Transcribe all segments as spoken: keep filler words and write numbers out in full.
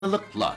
Lıkla.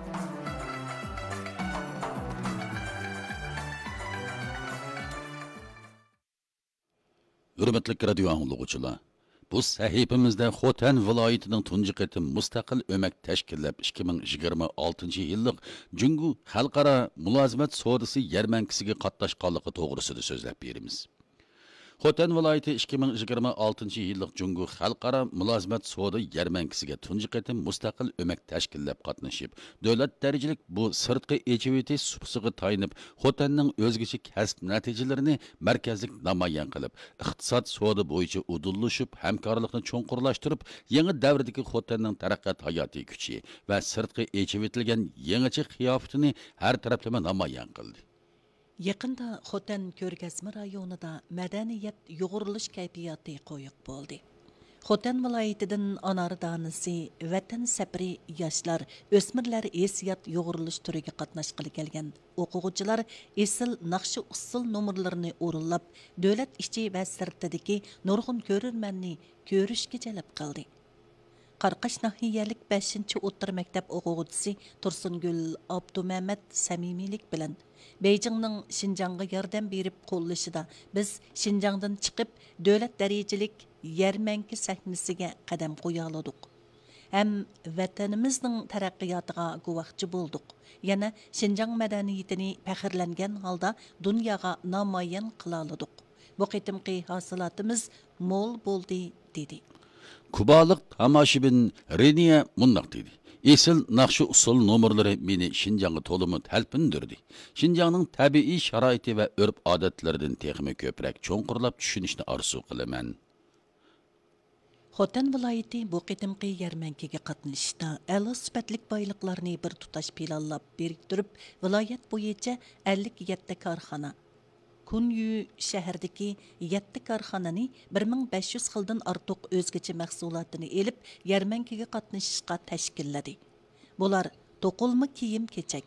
Hürmetlik radyo anlıqçılar. Bu sahifimizde Xotan viloyatining tunji qitim mustaqil o'mak tashkillab ikki ming yigirma oltinchi yillik Jungu xalqaro mulozimat sodisi yarmankisiga qatnashganligi to'g'risida so'zlab beramiz. Xotan viloyati ikki ming yigirma oltinchi yillik Jungu xalqaro mulozimat sodi yarmankisiga tunji qitim mustaqil o'mak tashkillab qatnashib, davlat darajalik bu sirtqi echiviti supsiga tayinib, Xotanning o'zgacha kasb natijalarini markazlik namoyon qilib, iqtisod sodi bo'yicha udullashib, hamkorlikni cho'nqurlashtirib, yangi davrdagi Xotanning taraqqiyot hayotiy kuchi va sirtqi echivitilgan yangicha qiyofatini har taraflama namoyon qildi. Yaqında Xotan ko'rgazma rayonida madaniyat yo'g'irilish kayfiyati qo'yiq bo'ldi. Xotan viloyatidan Anar danisi, vatan sapri yoshlar, o'smirlar esiyat yo'g'irilish turiga qatnashqili kelgan o'quvchilar esil naqshi usul nomerlarini o'rinlab, davlat ichi va sirtidagi nurg'un ko'rurmanni ko'rishga jalb qildi. Qarqash nahiyalik beshinchi o'rta maktab o'quvchisi Tursungul Abdumahmad samimiylik bilan Beijingning Xinjiangga yordam berib qo'llashida biz Xinjiangdan chiqib davlat darajalik yarmanki sahnasiga qadam qo'ya oldik. Ham vatanimizning taraqqiyotiga guvohchi bo'ldik. Yana Xinjiang madaniyatini faxrlangan holda dunyoga namoyon qila oldik. Bu qitimqi hosilotimiz mo'l bo'ldi dedi. Kubalik tomoshabin Reniya mundaq dedi. Esil naqshi usul nomerlari meni Xinjiangga to'limi talpindirdi. Xinjiangning tabiiy sharoiti va urf-odatlaridan texmi ko'proq cho'nqurlab tushunishni orzu qilaman. Xotan viloyati bu qitimqi yarmankiga qatnashishda a'lo sifatli boyliqlarni bir tutash planlab biriktirib, viloyat bo'yicha ellik yetti korxona Kunyu shahardagi yetti korxonani bir ming besh yuz xildan ortiq o'zgacha mahsulotini elib, yarmankiga qatnashishga tashkilladi. Bular to'qilma kiyim-kechak,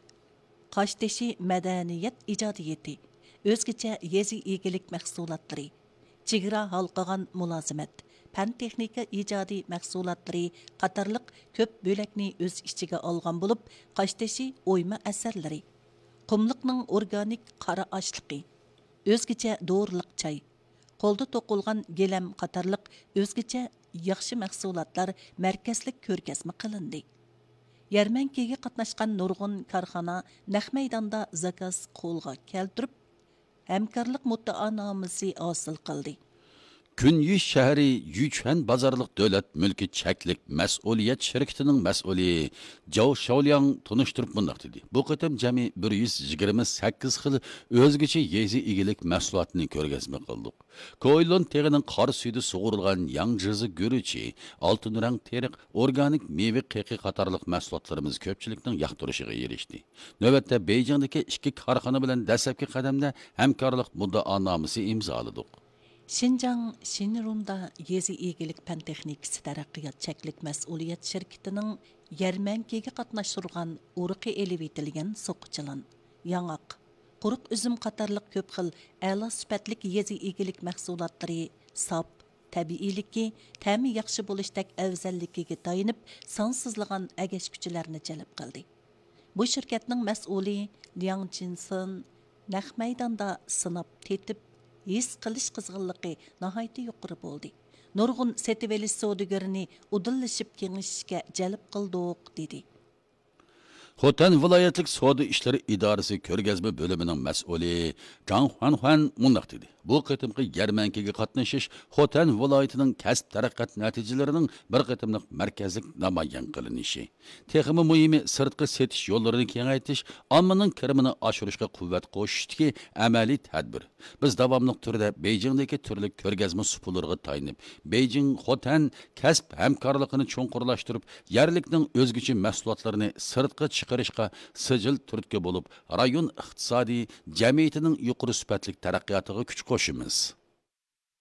qoshtashi madaniyat ijodiyati, o'zgacha yezi egilik mahsulotlari, chegara halqagan mulozimat, fan texnika ijodiy mahsulotlari qatorliq ko'p bo'lakni o'z ichiga olgan bo'lib, qoshtashi o'yma asarlari, qumliqning organik qora oshliqi, o'zgacha dorilik choy, qo'lda to'qilgan gelam qatorliq o'zgacha yaxshi mahsulotlar markazlik ko'rgazma qilindi. Yarmankiga qatnashgan nurg'un korxona naq maydonda zakaz qo'lga keltirib, hamkorlik muddaonomasi hosil qildi. Kunyish shahri Yuchuan bozorliq davlat mulki cheklik mas'uliyat shirkatining mas'uli Zhao Shaoliang tunishtirib bundaq dedi. Bu qitim jami bir yuz yigirma sakkiz xil o'zgacha yezi egilik mahsulotini ko'rgazma qildik. Koylon terining qor suyida sug'urilgan yangjizi guruchi, oltin rang teriq, organik meva qiqi qatorliq mahsulotlarimiz ko'pchilikning yoqtirishiga erishdi. Navbatda Beijingdagi ikki korxona bilan dastlabki qadamda hamkorlik muddaonomasi imzoladik. Xinjiang Xinrumda yezi egilik pan texnikasi taraqqiyot cheklik mas'uliyat shirkatining yarmankiga qatnashtirgan urqi elib etilgan so'qichilan, yangaq, quruq uzum qatorliq ko'p xil a'lo sifatli yezi egilik mahsulotlari sop, tabiiyligi, ta'mi yaxshi bo'lishdak afzalligiga tayinib, sonsizlagan agash kuchlarni jalb qildi. Bu shirkatning mas'uli Liang Jinson naq maydonda sinab tetib his qilish qizg'inligi nihoyatda yuqori bo'ldi. Nurg'un setivelish savdogarini udillashib kengishishga jalb qildik dedi. Xotan viloyatlik savdo ishlari idorasi ko'rgazma bo'limining mas'uli Zhang Huanhuan mundaq dedi. Bu qitimqi yarmankiga qatnashish Xotan viloyatining kasb taraqqiyot natijalarining bir qitimliq markazlik namoyon qilinishi. Texmi muhimi sirtqi setish yo'llarini kengaytirish, ommaning kirimini oshirishga quvvat qo'shishdagi amaliy tadbir. Biz davomli turda Beijingdagi turli ko'rgazma supulariga tayinib, Beijing Xotan kasb hamkorligini cho'nqurlashtirib, yerlikning o'zgacha mahsulotlarini sirtqi chiqarishga sijil turtki bo'lib, rayon iqtisodiy jamiyatining yuqori sifatli taraqqiyotiga kuch qo'shimiz.